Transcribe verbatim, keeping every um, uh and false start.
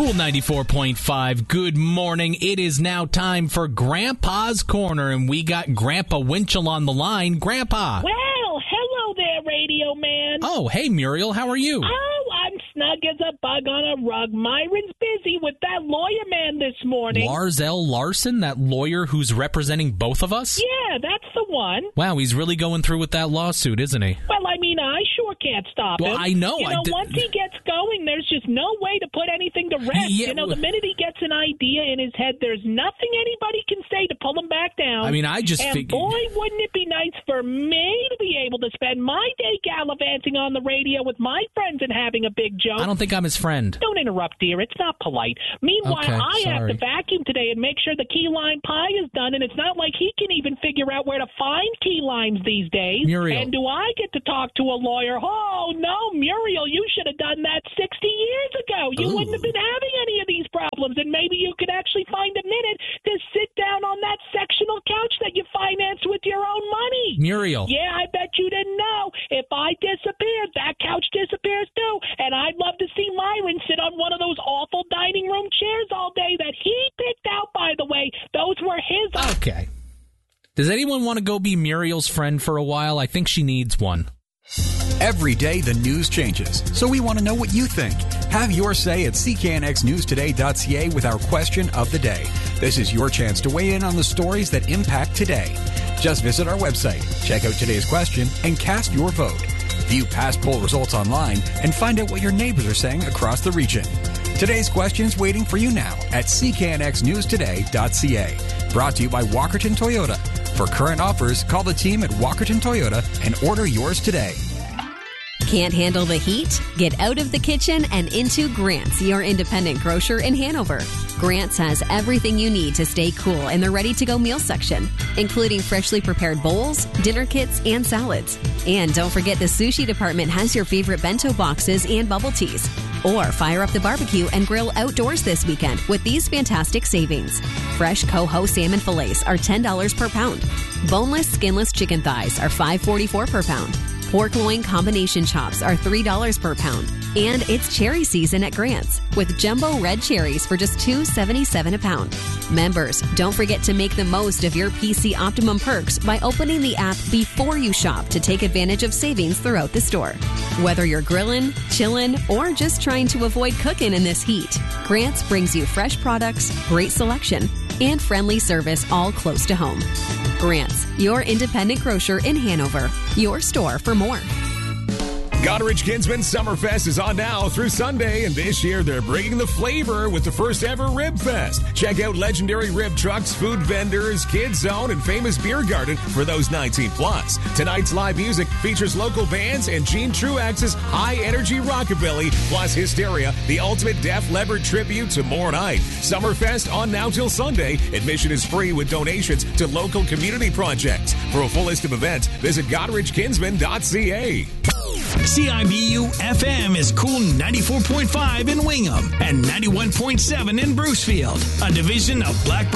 Cool ninety-four point five. Good morning. It is now time for Grandpa's Corner, and we got Grandpa Winchell on the line. Grandpa. Well, hello there, Radio Man. Oh, hey, Muriel. How are you? Oh, I'm snug as a bug on a rug. Myron's busy with that lawyer man this morning. Lars L. Larson, that lawyer who's representing both of us? Yeah, that's the one. Wow, he's really going through with that lawsuit, isn't he? Well, I mean, I sure can't stop well, him. I know. You know, I d- once he gets going, there's just no way to put anything to rest. Yeah, you know, well, the minute he gets an idea in his head, there's nothing anybody can say to pull him back down. I mean, I just and figured... boy, wouldn't it be nice for me to be able to spend my day gallivanting on the radio with my friends and having a big joke. I don't think I'm his friend. Don't interrupt, dear. It's not polite. Meanwhile, okay, I sorry. have to vacuum today and make sure the key lime pie is done, and it's not like he can even figure out where to find key limes these days. Muriel. And do I get to talk to a lawyer? Oh, no, Muriel, you should have done that sixty years ago. You Ooh. wouldn't have been having any of these problems, and maybe you could actually find a minute to sit down on that sectional couch that you financed with your own money. Muriel. Yeah, I bet you didn't know. If I disappeared, that couch disappears too. And I'd love to see Myron sit on one of those awful dining room chairs all day that he picked out, by the way. Those were his. Okay. Does anyone want to go be Muriel's friend for a while? I think she needs one. Every day the news changes, so we want to know what you think. Have your say at c k n x news today dot c a with our question of the day. This is your chance to weigh in on the stories that impact today. Just visit our website, check out today's question, and cast your vote. View past poll results online and find out what your neighbors are saying across the region. Today's question's waiting for you now at c k n x news today dot c a. Brought to you by Walkerton Toyota. For current offers, call the team at Walkerton Toyota and order yours today. Can't handle the heat? Get out of the kitchen and into Grant's, your independent grocer in Hanover. Grant's has everything you need to stay cool in the ready-to-go meal section, including freshly prepared bowls, dinner kits, and salads. And don't forget the sushi department has your favorite bento boxes and bubble teas. Or fire up the barbecue and grill outdoors this weekend with these fantastic savings. Fresh Coho salmon fillets are ten dollars per pound. Boneless, skinless chicken thighs are five dollars and forty-four cents per pound. Pork loin combination chops are three dollars per pound. And it's cherry season at Grant's with jumbo red cherries for just two dollars and seventy-seven cents a pound. Members, don't forget to make the most of your P C Optimum perks by opening the app before you shop to take advantage of savings throughout the store. Whether you're grilling, chilling, or just trying to avoid cooking in this heat, Grant's brings you fresh products, great selection, and friendly service all close to home. Grant's, your independent grocer in Hanover. Your store for more. Goderich Kinsman Summerfest is on now through Sunday, and this year they're bringing the flavor with the first ever Rib Fest. Check out legendary rib trucks, food vendors, kids zone, and famous beer garden for those nineteen plus. Tonight's live music features local bands and Gene Truax's high-energy rockabilly, plus Hysteria, the ultimate Def Leppard tribute to More Night. Summerfest on now till Sunday. Admission is free with donations to local community projects. For a full list of events, visit goderich kinsman dot c a. C I B U F M is Cool ninety-four point five in Wingham and ninety-one point seven in Brucefield, a division of Blackbird